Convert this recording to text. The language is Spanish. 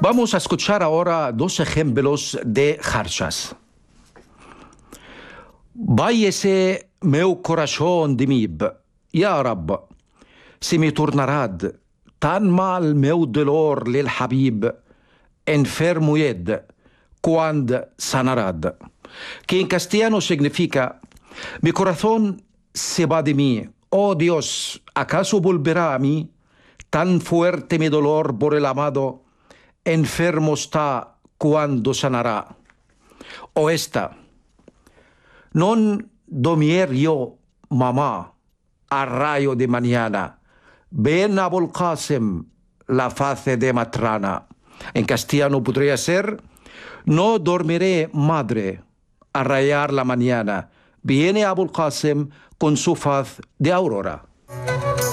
Vamos a escuchar ahora dos ejemplos de jarchas. Váyese meu coração de mib, ya Rab, se me tornarad tan mal meu dolor lil Habib, enfermo ed, quando sanarad. Que en castellano significa, mi corazón se va de mí, oh Dios, ¿acaso volverá a mí? Tan fuerte mi dolor por el amado, enfermo está, cuando sanará. O esta, non domier yo, mamá, a rayo de mañana, ven Abul Qasim, la face de matrana. En castellano podría ser, no dormiré, madre, a rayar la mañana, viene Abul Qasim con su faz de aurora.